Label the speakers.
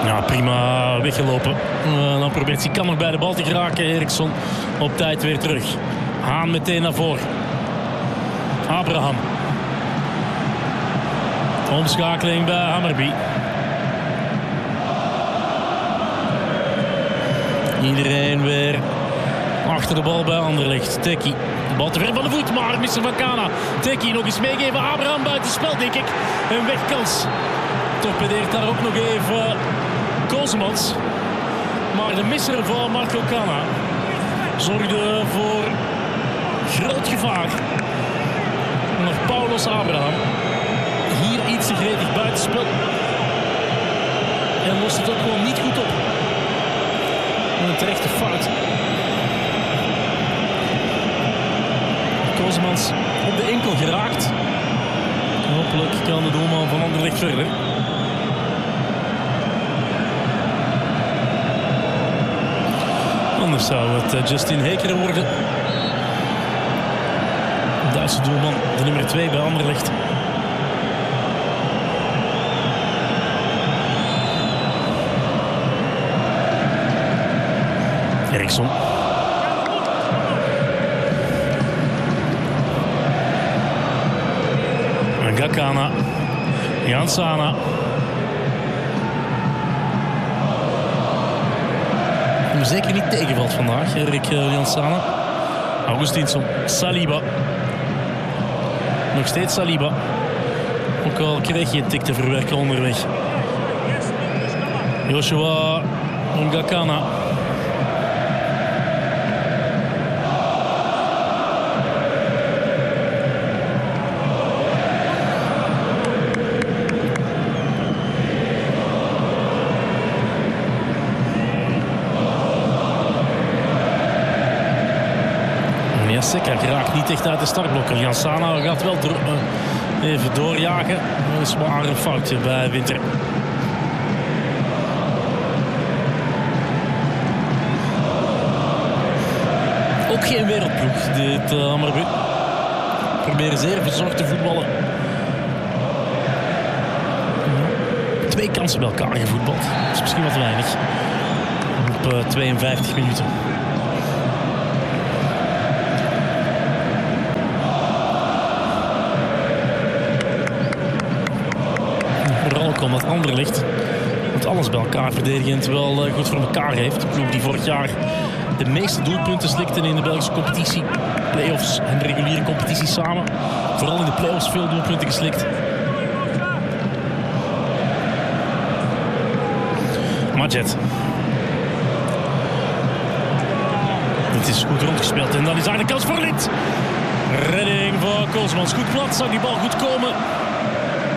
Speaker 1: Ja, prima weggelopen. Dan probeert hij kan nog bij de bal te geraken. Eriksson op tijd weer terug. Haan meteen naar voren. Abraham. Omschakeling bij Hammarby. Iedereen weer achter de bal bij Anderlecht. Tekkie. De bal te ver van de voet, maar missen van Kana. Tekkie nog eens meegeven. Abraham buitenspel, denk ik. Een wegkans. Torpedeert daar ook nog even Kosemans. Maar de misser van Marco Kana zorgde voor groot gevaar. Nog Paulos Abraham. Hier iets te gretig buitenspel. En lost het ook gewoon niet goed op. Een terechte fout. Kosemans op de enkel geraakt. Hopelijk kan de doelman van Anderlecht verder. Anders zou het Justin Hekeren worden. De Duitse doelman, de nummer 2 bij Anderlecht. Eriksson. Gakana. Jansana. Hem zeker niet tegenvalt vandaag, Erik Jansana. Augustinsson. Saliba. Nog steeds Saliba. Ook al kreeg je een tik te verwerken onderweg. Joshua Gakana. Sekker raakt niet echt uit de startblokken. Jansana gaat wel even doorjagen. Een zware foutje bij Winter. Ook geen wereldploeg, dit Hammarby. Proberen zeer verzorgd te voetballen. 2 kansen bij elkaar gevoetbald. Dat is misschien wat weinig. Op 52 minuten. Omdat Anderlecht met alles bij elkaar verdedigend wel goed voor elkaar heeft. De ploeg die vorig jaar de meeste doelpunten slikten in de Belgische competitie. Play-offs en de reguliere competitie samen. Vooral in de play-offs veel doelpunten geslikt. Madjet. Het is goed rondgespeeld en dan is daar de kans voor Lint. Redding van Kosemans. Goed plat, zag die bal goed komen.